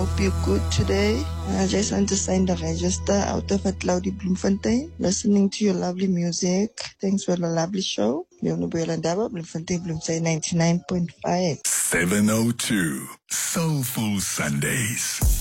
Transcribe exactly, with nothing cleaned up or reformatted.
hope you're good today. I just want to sign the register out of a cloudy Bloemfontein, listening to your lovely music. Thanks for the lovely show. Leon Buelandaba, Bloemfontein, Bloemfontein ninety-nine point five. seven oh two Soulful Sundays.